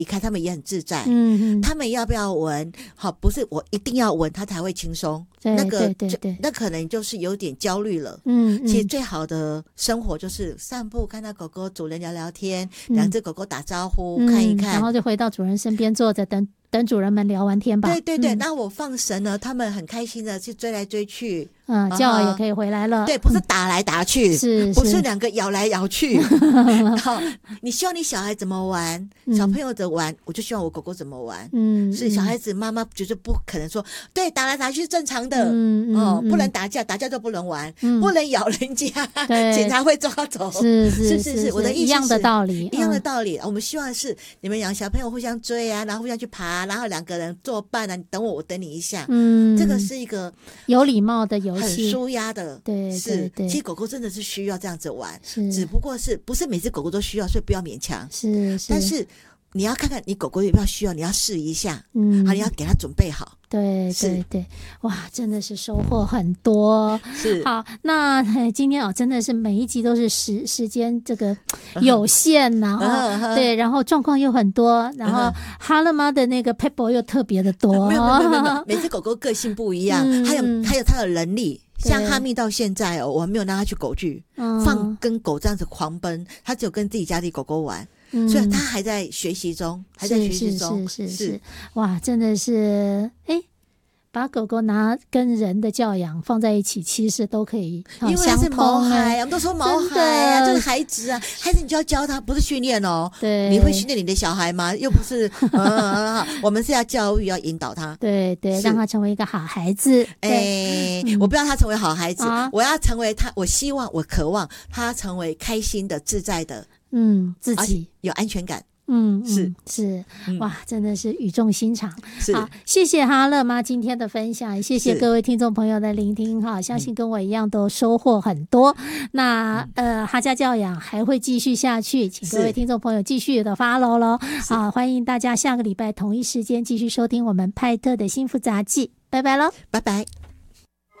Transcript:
移开，他们也很自在。 他们要不要闻？好，不是我一定要闻，他才会轻松。那个那可能就是有点焦虑了。其实最好的生活就是散步，看到狗狗主人聊聊天，两只狗狗打招呼，看一看， 然后就回到主人身边坐着等主人们聊完天吧。 对对对，那我放神了，他们很开心的去追来追去。 叫也可以回来了。 对，不是打来打去，不是两个咬来咬去。好，你希望你小孩怎么玩，小朋友的玩，我就希望我狗狗怎么玩。是小孩子妈妈绝对不可能说，对，打来打去是正常的。不能打架，打架就不能玩，不能咬人家，警察会抓走。是，我的意思是一样的道理， 一样的道理。我们希望是你们养小朋友互相追啊，然后互相去爬，然后两个人作伴啊，你等我，我等你一下。这个是一个有礼貌的游戏。 很舒压的。 对， 其实狗狗真的是需要这样子玩，只不过是不是每只狗狗都需要，所以不要勉强。但是你要看看你狗狗有没有需要，你要试一下。好，你要给它准备好。 对对对，哇，真的是收获很多。好，那今天真的是每一集都是时间这个有限呐，对，然后状况又很多，然后哈勒妈的那个 pebble 又特别的多。 没有，每只狗狗个性不一样，还有它的能力。像哈密到现在我没有让它去狗具，跟狗这样子狂奔，它只有跟自己家里狗狗玩。所以他还在学习中，是哇，真的是把狗狗跟人的教养放在一起，其实都可以因为它是毛孩，我们都说毛孩啊，就是孩子啊，孩子你就要教他，不是训练哦。 对， 你会训练你的小孩吗？又不是，我们是要教育，要引导他。 对对，让他成为一个好孩子。 我不要他成为好孩子，我要成为他，我希望，我渴望他成为开心的、自在的。自己有安全感。是，哇，真的是语重心长。好，谢谢哈勒妈今天的分享，也谢谢各位听众朋友的聆听哈，相信跟我一样都收获很多。那哈家教养还会继续下去，请各位听众朋友继续的 follow 咯。好，欢迎大家下个礼拜同一时间继续收听我们派特的幸福杂技，拜拜咯， 拜拜。